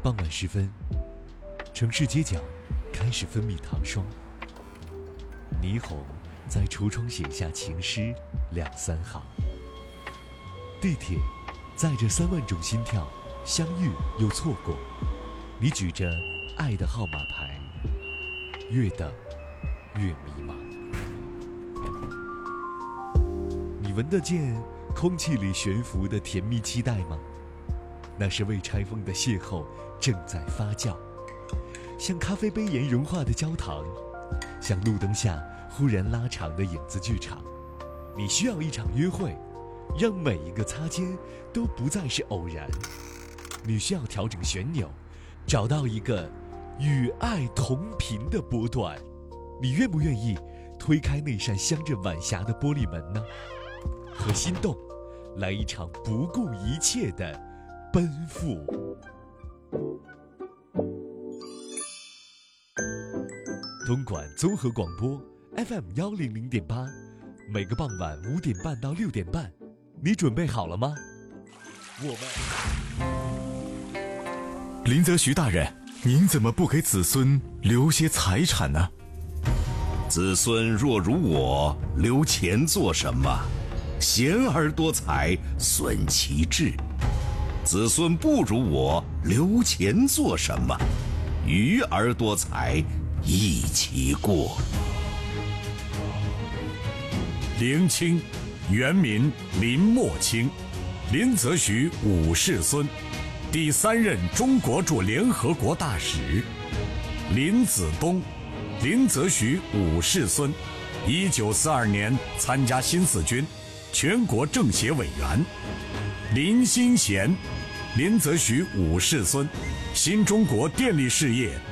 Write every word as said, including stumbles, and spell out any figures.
傍晚时分，城市街角开始分泌糖霜，霓虹在橱窗写下情诗两三行。地铁载着三万种心跳，相遇又错过。你举着爱的号码牌，越等越迷茫。你闻得见空气里悬浮的甜蜜期待吗？那是未拆封的邂逅正在发酵，像咖啡杯沿融化的焦糖，像路灯下忽然拉长的影子剧场。你需要一场约会，让每一个擦肩都不再是偶然。你需要调整旋钮，找到一个与爱同频的波段。你愿不愿意推开那扇镶着晚霞的玻璃门呢？和心动来一场不顾一切的奔赴。东莞综合广播 F M 幺零零点八，每个傍晚五点半到六点半，你准备好了吗？我们林则徐大人，您怎么不给子孙留些财产呢？ 子孙若如我，留钱做什么？贤而多财，损其志。子孙不如我，留钱做什么？愚而多财，益其过。 林清，原名林默清，林则徐五世孙，第三任中国驻联合国大使。林子东，林则徐五世孙，一九四二年参加新四军，全国政协委员。林新贤，林则徐五世孙，新中国电力事业